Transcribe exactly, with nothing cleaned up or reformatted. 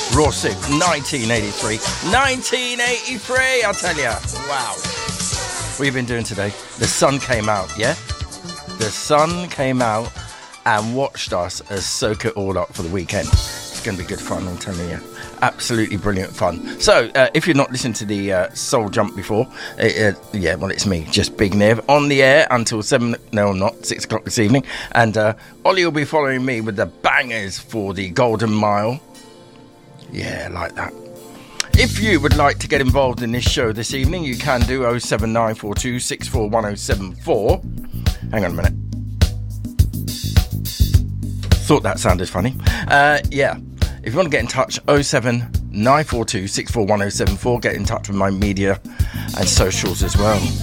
Raw Soup, nineteen eighty-three. nineteen eighty-three, I'll tell you. Wow. What have you been doing today? The sun came out, yeah? The sun came out and watched us as soak it all up for the weekend. It's going to be good fun, I'm telling you. Absolutely brilliant fun. So, uh, if you've not listened to the uh, Soul Jump before, uh, uh, yeah, well, it's me, just Big Nev, on the air until seven, no, not, six o'clock this evening. And uh, Ollie will be following me with the bangers for the Golden Mile. Yeah, like that. If you would like to get involved in this show this evening, you can do oh seven nine four two six four one oh seven four. Hang on a minute. Thought that sounded funny. Uh, yeah. If you want to get in touch, oh seven nine four two six four one oh seven four. Get in touch with my media and socials as well.